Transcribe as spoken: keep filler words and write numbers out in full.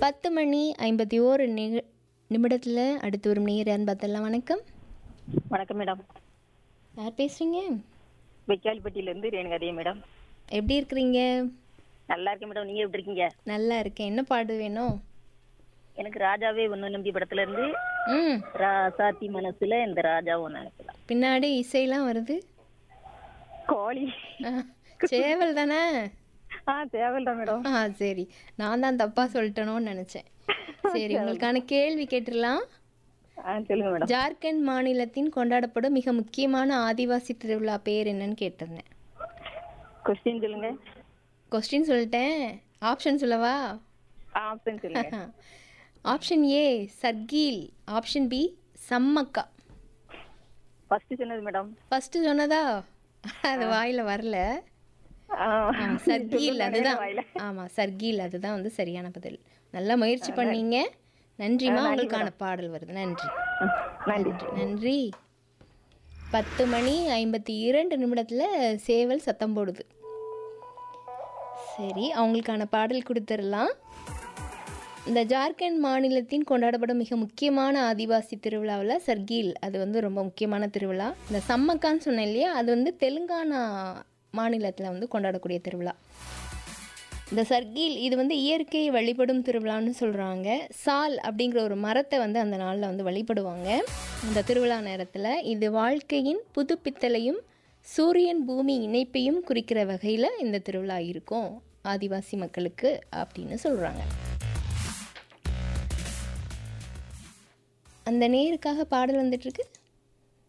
பத்து மணி ஐம்பத்தி ஓரு நிக நிமிடத்தில் அடுத்து ஒரு நேர் யாருன்னு பார்த்தலாம். வணக்கம். வணக்கம் மேடம். யார் பேசுகிறீங்க? வெக்காலிப்பட்டியிலேருந்து ரேணுகாதே மேடம். எப்படி இருக்கிறீங்க? நல்லா இருக்கேன் மேடம். நீங்கள் எப்படி இருக்கீங்க? நல்லா இருக்கேன். என்ன பாடு வேணும்? எனக்கு ராஜாவே ஒன்று நம்பி படத்துல இருந்து ம் ராசாத்தி மனசுல இந்த ராஜா ஒன்று நினைக்கலாம். பின்னாடி இசையெல்லாம் வருது. கோழி ஆ, சேவல் தானே? ஆ தேவையில்லை மேடம். ஆ சரி, நான் தான் தப்பாக சொல்லிட்டேனோன்னு நினச்சேன். சரி, உங்களுக்கான கேள்வி கேட்டுடலாம். ஆ சொல்லுங்க மேடம். ஜார்க்கண்ட் மாநிலத்தின் கொண்டாடப்படும் மிக முக்கியமான ஆதிவாசி திருவிழா பேர் என்னன்னு கேட்டிருந்தேன். கொஸ்டின் சொல்லுங்க. கொஸ்டின் சொல்லிட்டேன், ஆப்ஷன் சொல்லவா? ஆப்ஷன் சொல்லுங்க. Option A சர்கீல், option B Sammakka. First சொன்னது மேடம். ஃபர்ஸ்ட் சொன்னதா? அது வாயில வரல. ஆ, ஆ, சர்கீல் சொல்லுங்க, அதுதான். வாயில. ஆமா, சர்கீல் அதுதான் வந்து சரியான பதில். நல்லா முயற்சி பண்ணீங்க. நன்றிமா. உங்களுக்கான பாடல் வருது. நன்றி நன்றி. நன்றி. பத்து மணி ஐம்பத்தி இரண்டு நிமிடத்துல சேவல் சத்தம் போடுது. சரி, அவங்களுக்கான பாடல் கொடுத்துடலாம். இந்த ஜார்க்கண்ட் மாநிலத்தின் கொண்டாடப்படும் மிக முக்கியமான ஆதிவாசி திருவிழாவில் சர்கீல் அது வந்து ரொம்ப முக்கியமான திருவிழா. இந்த சம்மக்கான்னு சொன்னேன் இல்லையா, அது வந்து தெலுங்கானா மாநிலத்தில் வந்து கொண்டாடக்கூடிய திருவிழா. இந்த சர்கீல் இது வந்து இயற்கையை வழிபடும் திருவிழான்னு சொல்கிறாங்க. சால் அப்படிங்கிற ஒரு மரத்தை வந்து அந்த நாளில் வந்து வழிபடுவாங்க இந்த திருவிழா நேரத்தில். இது வாழ்க்கையின் புதுப்பித்தலையும் சூரியன் பூமி இணைப்பையும் குறிக்கிற வகையில் இந்த திருவிழா இருக்கும் ஆதிவாசி மக்களுக்கு அப்படின்னு சொல்கிறாங்க. அந்த நேருக்காக பாடல் வந்துட்டுருக்கு.